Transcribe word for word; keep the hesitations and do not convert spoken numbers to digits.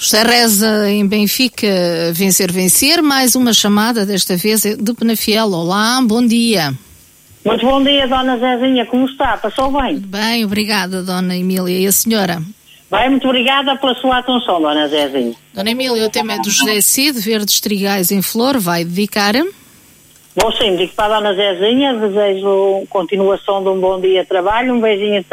José Reza em Benfica, vencer, vencer. Mais uma chamada, desta vez de Penafiel. Olá, bom dia. Muito bom dia, Dona Zezinha, como está? Passou bem? Bem, obrigada, Dona Emília. E a senhora? Bem, muito obrigada pela sua atenção, Dona Zezinha. Dona Emília, o tema é do José Cid, Verdes Trigais em Flor, vai dedicar? Bom, sim, digo para a Dona Zezinha, desejo continuação de um bom dia de trabalho, um beijinho